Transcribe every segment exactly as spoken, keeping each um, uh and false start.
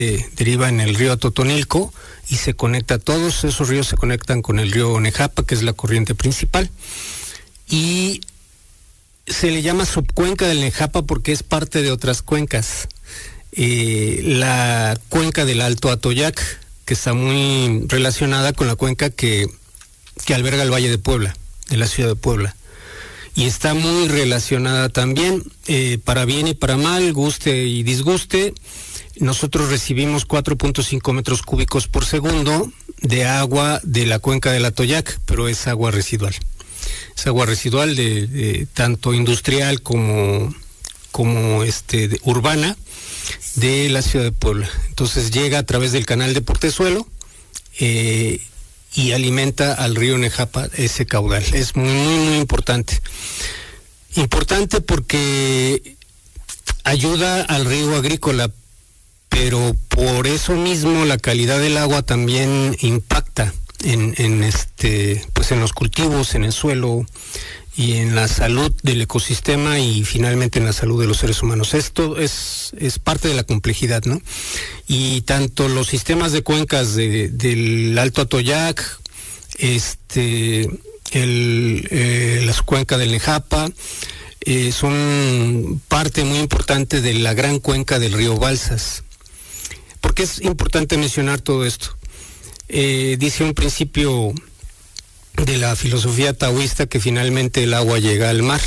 eh, deriva en el río Totonilco y se conecta, todos esos ríos se conectan con el río Nejapa, que es la corriente principal. Y se le llama subcuenca del Nejapa porque es parte de otras cuencas. Eh, la cuenca del Alto Atoyac, que está muy relacionada con la cuenca que, que alberga el Valle de Puebla, de la ciudad de Puebla. Y está muy relacionada también, eh, para bien y para mal, guste y disguste. Nosotros recibimos cuatro punto cinco metros cúbicos por segundo de agua de la cuenca del Atoyac, pero es agua residual. Es agua residual de, de tanto industrial como, como este, de, urbana de la ciudad de Puebla. Entonces llega a través del canal de Portezuelo eh, y alimenta al río Nejapa ese caudal. Es muy, muy, muy importante. Importante porque ayuda al riego agrícola, pero por eso mismo la calidad del agua también impacta en, en este, pues en los cultivos, en el suelo y en la salud del ecosistema y finalmente en la salud de los seres humanos. Esto es, es parte de la complejidad, ¿no? Y tanto los sistemas de cuencas de, del Alto Atoyac, este, el, eh, las cuencas del Nejapa, eh, son parte muy importante de la gran cuenca del río Balsas. ¿Por qué es importante mencionar todo esto? Eh, dice un principio de la filosofía taoísta que finalmente el agua llega al mar.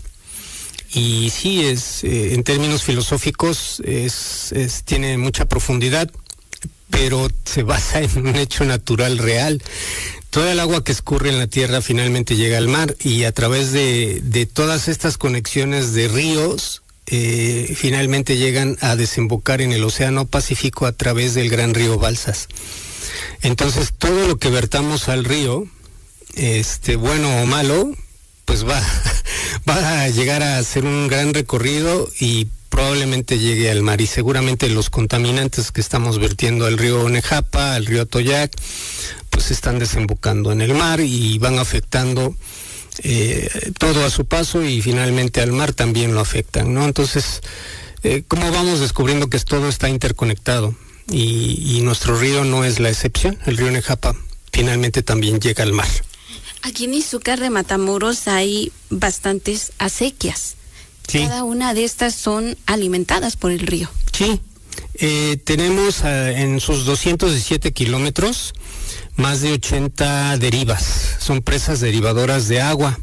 Y sí, es eh, en términos filosóficos es, es, tiene mucha profundidad, pero se basa en un hecho natural real. Toda el agua que escurre en la tierra finalmente llega al mar y a través de, de todas estas conexiones de ríos, eh, finalmente llegan a desembocar en el Océano Pacífico a través del gran río Balsas. Entonces todo lo que vertamos al río, este, bueno o malo, pues va, va a llegar a hacer un gran recorrido y probablemente llegue al mar, y seguramente los contaminantes que estamos vertiendo al río Nejapa, al río Atoyac, pues están desembocando en el mar y van afectando eh, todo a su paso y finalmente al mar también lo afectan, ¿no? Entonces, eh, ¿cómo vamos descubriendo que todo está interconectado? Y, y nuestro río no es la excepción. El río Nejapa finalmente también llega al mar. Aquí en Izúcar de Matamoros hay bastantes acequias. Sí. Cada una de estas son alimentadas por el río. Sí, eh, tenemos uh, en sus doscientos diecisiete kilómetros más de ochenta derivas. Son presas derivadoras de agua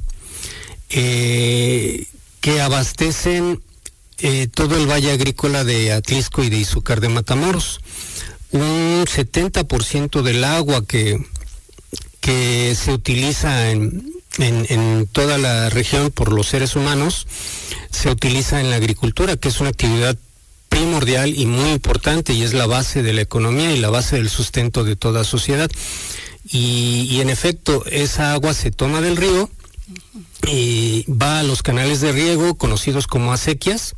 eh, que abastecen eh, todo el valle agrícola de Atlisco y de Izúcar de Matamoros. Un setenta por ciento del agua que, que se utiliza en, en, en toda la región por los seres humanos se utiliza en la agricultura, que es una actividad primordial y muy importante y es la base de la economía y la base del sustento de toda sociedad. Y, y en efecto, esa agua se toma del río y va a los canales de riego conocidos como acequias.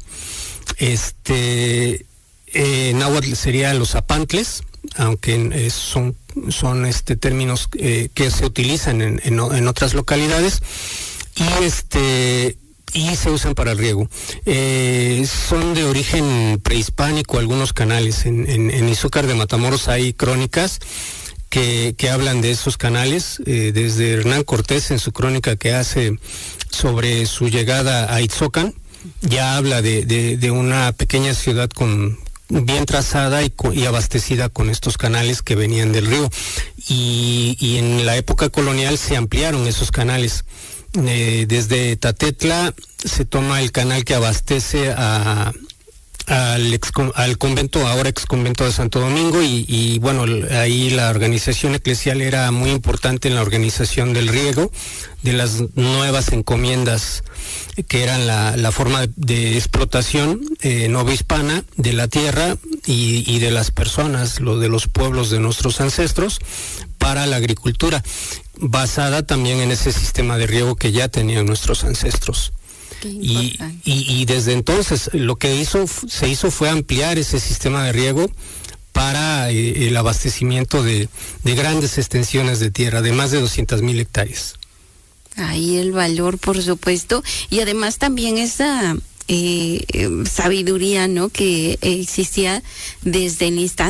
Este, eh, en náhuatl sería los apantles, aunque eh, son, son este, términos eh, que se utilizan en, en, en otras localidades. Y este... y se usan para el riego. Eh, son de origen prehispánico algunos canales. En, en, en Izúcar de Matamoros hay crónicas que, que hablan de esos canales, eh, desde Hernán Cortés en su crónica que hace sobre su llegada a Itzocan, ya habla de, de, de una pequeña ciudad con bien trazada y, y abastecida con estos canales que venían del río. Y, y en la época colonial se ampliaron esos canales. Eh, desde Tatetla se toma el canal que abastece a, al, ex, al convento, ahora ex convento de Santo Domingo, y, y bueno, ahí la organización eclesial era muy importante en la organización del riego, de las nuevas encomiendas que eran la, la forma de, de explotación eh, novohispana de la tierra y, y de las personas, lo de los pueblos de nuestros ancestros para la agricultura, basada también en ese sistema de riego que ya tenían nuestros ancestros. Y, y, y desde entonces lo que hizo, se hizo fue ampliar ese sistema de riego para eh, el abastecimiento de, de grandes extensiones de tierra, de más de doscientas mil hectáreas. Ahí el valor, por supuesto, y además también esa eh, sabiduría, ¿no?, que existía desde el instante